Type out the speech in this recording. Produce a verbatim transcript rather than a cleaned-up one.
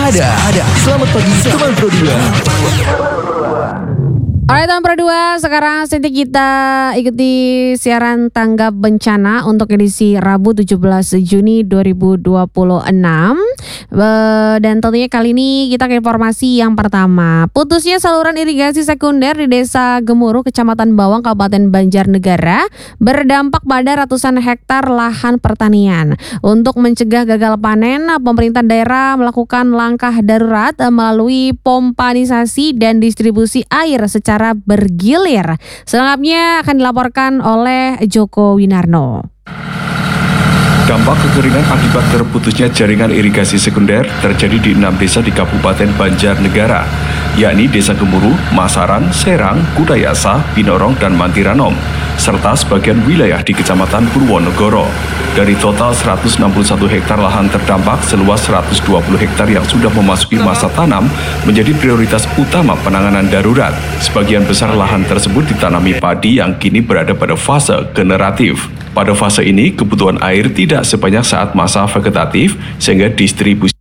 ada. ada. Selamat pagi teman Pro dua. Alright teman Pro dua, sekarang saatnya kita ikuti siaran tanggap bencana untuk edisi Rabu tujuh belas Juni dua ribu dua puluh enam. Dan tentunya kali ini kita ke informasi yang pertama. Putusnya saluran irigasi sekunder di Desa Gemuruh, Kecamatan Bawang, Kabupaten Banjarnegara berdampak pada ratusan hektar lahan pertanian. Untuk mencegah gagal panen, pemerintah daerah melakukan langkah darurat melalui pompanisasi dan distribusi air secara bergilir. Selengkapnya akan dilaporkan oleh Joko Winarno. Dampak kekeringan akibat terputusnya jaringan irigasi sekunder terjadi di enam desa di Kabupaten Banjarnegara, yakni Desa Gemuruh, Masaran, Serang, Kudayasa, Pinorong, dan Mantiranom, serta sebagian wilayah di Kecamatan Purwonegoro. Dari total seratus enam puluh satu hektar lahan terdampak, seluas seratus dua puluh hektar yang sudah memasuki masa tanam menjadi prioritas utama penanganan darurat. Sebagian besar lahan tersebut ditanami padi yang kini berada pada fase generatif. Pada fase ini, kebutuhan air tidak sebanyak saat masa vegetatif, sehingga distribusi